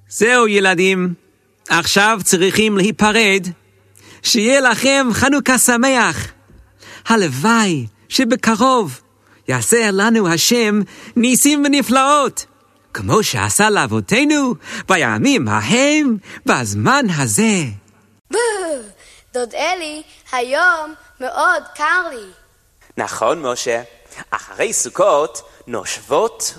זהו ילדים, עכשיו צריכים להיפרד. שיהיה לכם חנוכה שמח. הלוואי שבקרוב יעשה לנו השם ניסים ונפלאות, כמו שעשה לאבותינו בימים ההם בזמן הזה. דוד אלי, היום מאוד קר לי. נכון, משה. אחרי סוכות נושבות